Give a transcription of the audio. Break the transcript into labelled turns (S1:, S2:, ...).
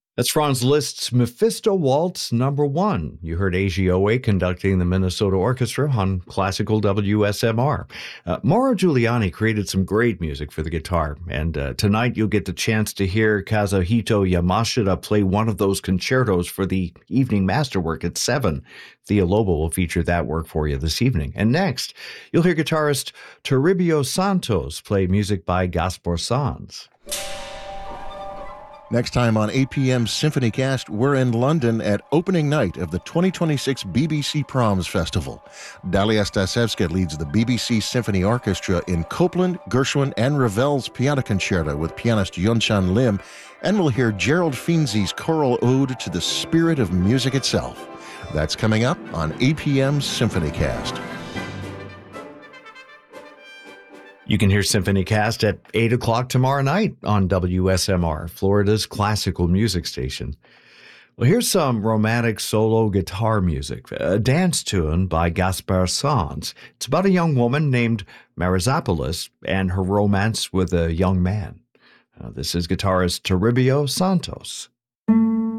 S1: That's Franz Liszt's Mephisto Waltz Number 1. You heard Asia Owe conducting the Minnesota Orchestra on classical WSMR. Mauro Giuliani created some great music for the guitar, and tonight you'll get the chance to hear Kazuhito Yamashita play one of those concertos for the evening masterwork at 7. Thea Lobo will feature that work for you this evening. And next, you'll hear guitarist Toribio Santos play music by Gaspar Sanz.
S2: Next time on APM's SymphonyCast, we're in London at opening night of the 2026 BBC Proms Festival. Dalia Stasevska leads the BBC Symphony Orchestra in Copland, Gershwin, and Ravel's Piano Concerto with pianist Yunchan Lim, and we'll hear Gerald Finzi's choral ode to the spirit of music itself. That's coming up on APM's SymphonyCast.
S1: You can hear SymphonyCast at 8 o'clock tomorrow night on WSMR, Florida's classical music station. Well, here's some romantic solo guitar music, a dance tune by Gaspar Sanz. It's about a young woman named Marizapolis and her romance with a young man. This is guitarist Toribio Santos.